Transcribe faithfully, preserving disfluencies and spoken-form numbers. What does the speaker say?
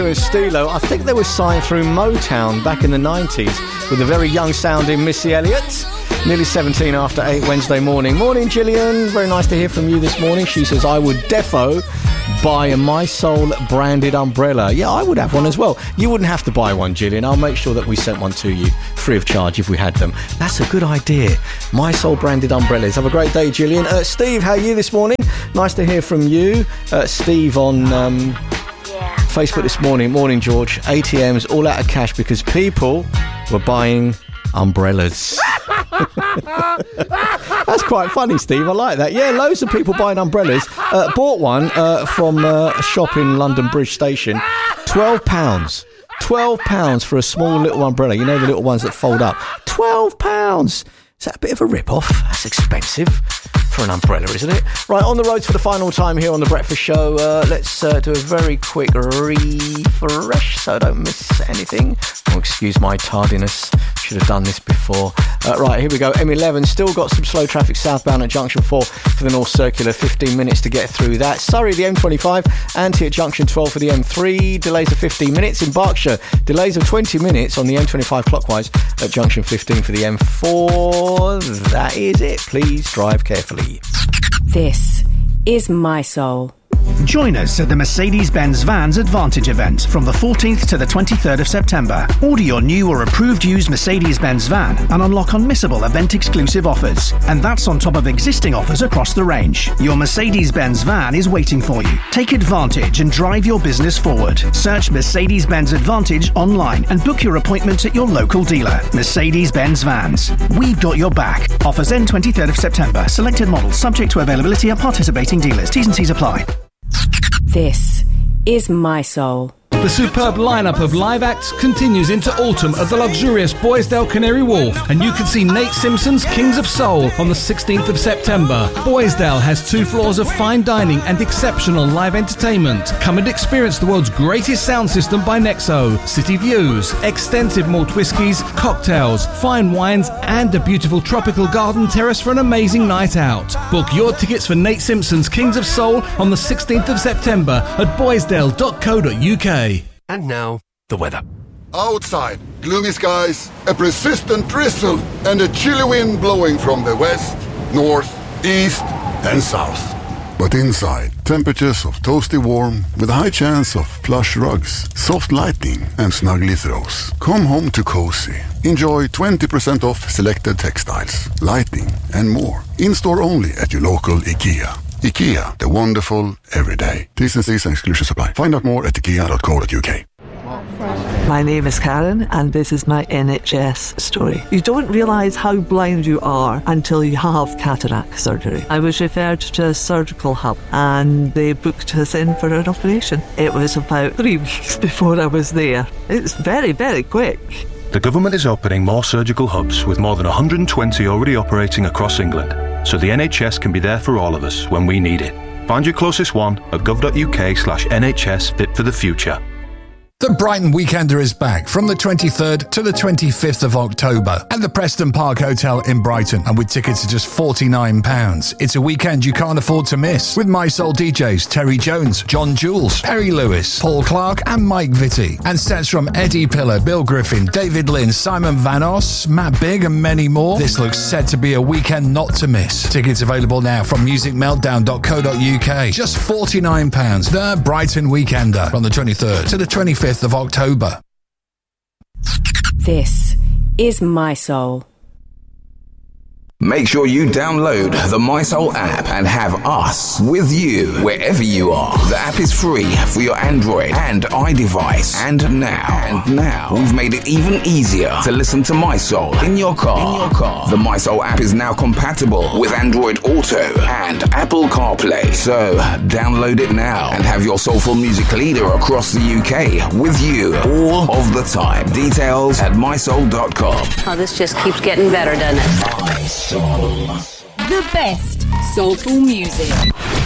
Stilo, I think they were signed through Motown back in the nineties with a very young sounding Missy Elliott. Nearly seventeen after eight Wednesday morning. Morning, Gillian. Very nice to hear from you this morning. She says, I would defo buy a My Soul branded umbrella. Yeah, I would have one as well. You wouldn't have to buy one, Gillian. I'll make sure that we sent one to you free of charge if we had them. That's a good idea. My Soul branded umbrellas. Have a great day, Gillian. Uh, Steve, how are you this morning? Nice to hear from you. Uh, Steve on um, Facebook this morning. Morning, George. A T Ms all out of cash because people were buying umbrellas. That's quite funny, Steve. I like that. Yeah, loads of people buying umbrellas. Uh, bought one uh, from uh, a shop in London Bridge Station. twelve pounds. twelve pounds for a small little umbrella. You know, the little ones that fold up. twelve pounds. Is that a bit of a rip-off? That's expensive for an umbrella, isn't it? Right, on the road for the final time here on The Breakfast Show. Uh, let's uh, do a very quick refresh so I don't miss anything. Oh, excuse my tardiness. Should have done this before. Uh, right, here we go. M eleven, still got some slow traffic southbound at Junction four for the North Circular. fifteen minutes to get through that. Surrey, the M twenty-five, anti at Junction twelve for the M three. Delays of fifteen minutes. In Berkshire, delays of twenty minutes on the M twenty-five clockwise at Junction fifteen for the M four. That is it. Please drive carefully. This is My Soul. Join us at the Mercedes-Benz Vans Advantage event from the fourteenth to the twenty-third of September. Order your new or approved used Mercedes-Benz van and unlock unmissable event-exclusive offers. And that's on top of existing offers across the range. Your Mercedes-Benz van is waiting for you. Take advantage and drive your business forward. Search Mercedes-Benz Advantage online and book your appointment at your local dealer. Mercedes-Benz Vans. We've got your back. Offers end twenty-third of September. Selected models subject to availability at participating dealers. T's and C's apply. This is My Soul. The superb lineup of live acts continues into autumn at the luxurious Boysdale Canary Wharf, and you can see Nate Simpson's Kings of Soul on the sixteenth of September. Boysdale has two floors of fine dining and exceptional live entertainment. Come and experience the world's greatest sound system by Nexo, city views, extensive malt whiskies, cocktails, fine wines, and a beautiful tropical garden terrace for an amazing night out. Book your tickets for Nate Simpson's Kings of Soul on the sixteenth of September at boysdale dot co dot uk. And now, the weather. Outside, gloomy skies, a persistent drizzle, and a chilly wind blowing from the west, north, east, and south. But inside, temperatures of toasty warm with a high chance of plush rugs, soft lighting, and snuggly throws. Come home to cozy. Enjoy twenty percent off selected textiles, lighting, and more. In-store only at your local IKEA. IKEA, the wonderful everyday. T's and C's and exclusions apply. Find out more at ikea dot co dot uk. My name is Karen and this is my N H S story. You don't realise how blind you are until you have cataract surgery. I was referred to a surgical hub and they booked us in for an operation. It was about three weeks before I was there. It's very, very quick. The government is opening more surgical hubs with more than one hundred twenty already operating across England, so the N H S can be there for all of us when we need it. Find your closest one at gov.uk slash NHS Fit for the Future. The Brighton Weekender is back from the twenty-third to the twenty-fifth of October at the Preston Park Hotel in Brighton, and with tickets at just forty-nine pounds. It's a weekend you can't afford to miss, with My Soul D Js Terry Jones, John Jules, Perry Lewis, Paul Clark and Mike Vitti, and sets from Eddie Pillar, Bill Griffin, David Lynn, Simon Van Oss, Matt Big and many more. This looks set to be a weekend not to miss. Tickets available now from music meltdown dot co dot uk. Just forty-nine pounds. The Brighton Weekender from the twenty-third to the twenty-fifth of October. This is My Soul. Make sure you download the My Soul app and have us with you wherever you are. The app is free for your Android and iDevice. And now, and now, we've made it even easier to listen to My Soul in your car. In your car. The My Soul app is now compatible with Android Auto and Apple CarPlay. So, download it now and have your soulful music leader across the U K with you all of the time. Details at my soul dot com. Oh, this just keeps getting better, doesn't it? The best soulful music.